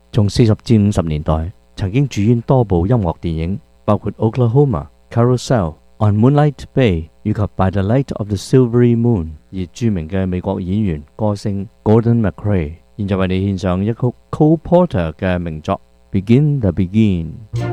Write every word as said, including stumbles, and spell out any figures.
從四十至五十年代曾經主演多部音樂電影，包括《Oklahoma》、《Carousel》、《On Moonlight Bay》以及《By the Light of the Silvery Moon》，而著名嘅美國演員歌星 Gordon MacRae 現在為你獻上一曲 Cole Porter 嘅名作《Begin the Begin》。